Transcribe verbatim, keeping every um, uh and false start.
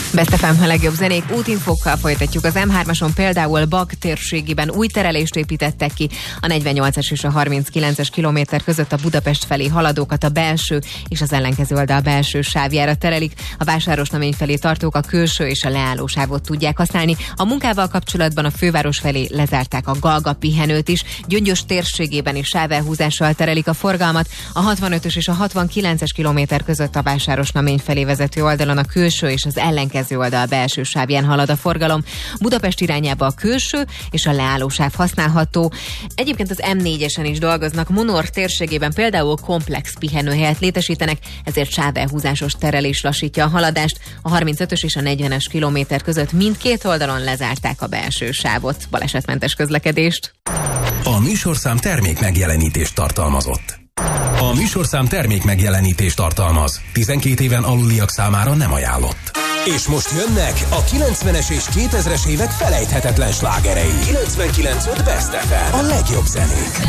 Best ef em, a legjobb zenék, útinfókkal folytatjuk. Az em hármason például Bag térségében új terelést építettek ki. A negyvennyolcas és a harminckilences kilométer között a Budapest felé haladókat a belső és az ellenkező oldal belső sávjára terelik. A Vásárosnamény felé tartók a külső és a leállósávot tudják használni. A munkával kapcsolatban a főváros felé lezárták a Galga pihenőt is. Gyöngyös térségében is sávelhúzással terelik a forgalmat. A hatvanötös és a hatvankilences kilométer között a Vásárosnamény felé vezető oldalon a külső és az ellenkező oldal belső sávján halad a forgalom. Budapest irányába a külső és a leállósáv használható. Egyébként az em négyesen is dolgoznak. Monor térségében például komplex pihenőhelyet létesítenek, ezért sávelhúzásos terelés lassítja a haladást. A harmincötös és a negyvenes kilométer között mindkét oldalon lezárták a belső sávot. Balesetmentes közlekedést. A műsorszám termék megjelenítést tartalmazott. A műsorszám termék megjelenítést tartalmaz. tizenkét éven aluliak számára nem ajánlott. És most jönnek a kilencvenes és kétezres évek felejthetetlen slágerei. kilencvenkilenc pont öt Best ef em. A legjobb zenék.